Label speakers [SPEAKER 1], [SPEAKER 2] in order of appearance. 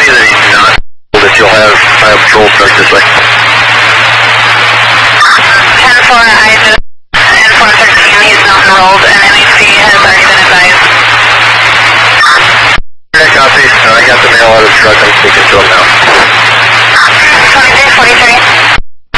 [SPEAKER 1] me that he's not, that you'll have patrol start this way.
[SPEAKER 2] 10-4, I just, N413, he's not enrolled, and NHC has already been advised.
[SPEAKER 1] Yeah, copy. I got the mail out of the truck, I'm speaking to him now.